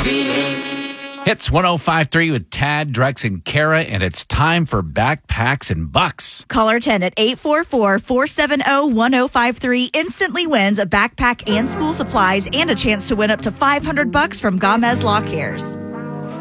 Hits 105.3 with Tad, Drex, and Kara, and it's time for Backpacks and Bucks. Caller 10 at 844-470-1053 instantly wins a backpack and school supplies and a chance to win up to $500 from Gamez Law Cares.